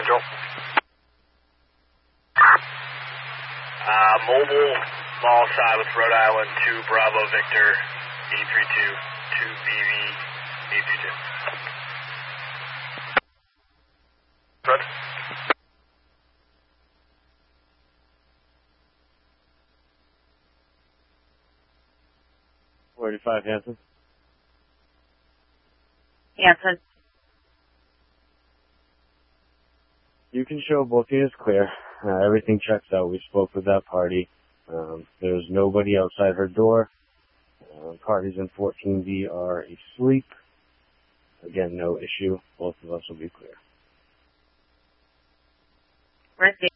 control. Mobile, small side with Rhode Island, 2 Bravo Victor, 832, 2 BV, 832. Red. .45 Hanson. Hanson. You can show booking is clear. Everything checks out. We spoke with that party. There's nobody outside her door. Parties in 14B are asleep. Again, no issue. Both of us will be clear. Where's